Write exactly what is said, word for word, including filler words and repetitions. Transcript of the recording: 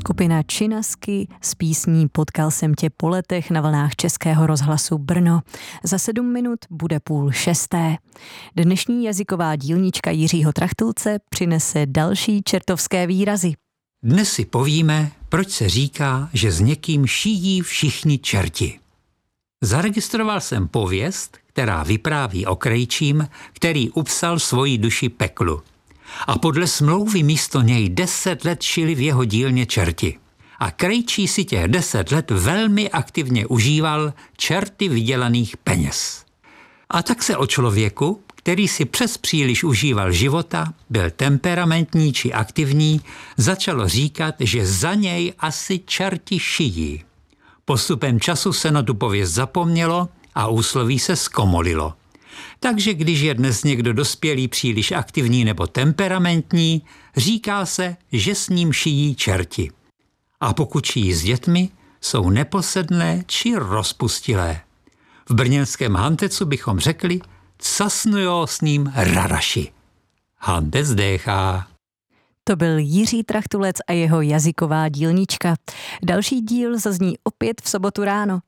Skupina Činasky s písní Potkal jsem tě po letech na vlnách Českého rozhlasu Brno. Za sedm minut bude půl šesté. Dnešní jazyková dílnička Jiřího Trachtulce přinese další čertovské výrazy. Dnes si povíme, proč se říká, že s někým šijí všichni čerti. Zaregistroval jsem pověst, která vypráví o krejčím, který upsal svoji duši peklu. A podle smlouvy místo něj deset let šili v jeho dílně čerti. A krejčí si těch deset let velmi aktivně užíval čerty vydělaných peněz. A tak se o člověku, který si přes příliš užíval života, byl temperamentní či aktivní, začalo říkat, že za něj asi čerti šijí. Postupem času se na tu pověst zapomnělo a úsloví se zkomolilo. Takže když je dnes někdo dospělý příliš aktivní nebo temperamentní, říká se, že s ním šijí čerti. A pokud šijí s dětmi, jsou neposedné či rozpustilé. V brněnském Hantecu bychom řekli, casnujou s ním raraši. Hantec déchá. To byl Jiří Trachtulec a jeho jazyková dílnička. Další díl zazní opět v sobotu ráno.